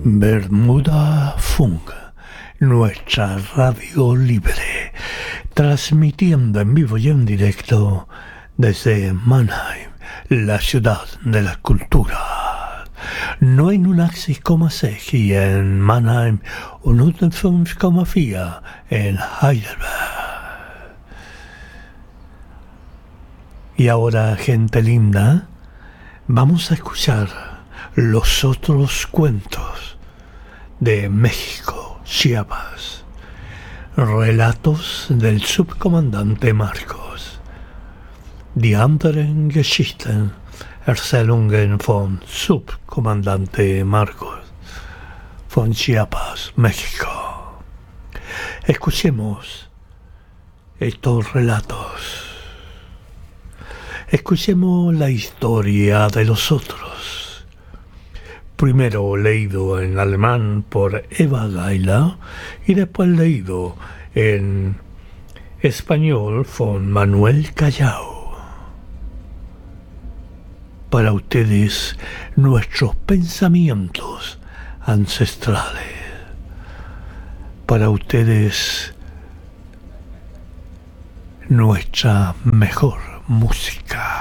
Bermuda Funk, nuestra radio libre, transmitiendo en vivo y en directo desde Mannheim, la ciudad de la cultura. 89,6 en Mannheim och 95,4 en Heidelberg. Y ahora, gente linda, vamos a escuchar los otros cuentos de México, Chiapas. Relatos del subcomandante Marcos. Die anderen Geschichten, Erzählungen von Subkommandante Marcos von Chiapas, México. Escuchemos estos relatos. Escuchemos la historia de los otros. Primero leído en alemán por Eva Gaila y después leído en español por Manuel Callao. Para ustedes, nuestros pensamientos ancestrales. Para ustedes, nuestra mejor música.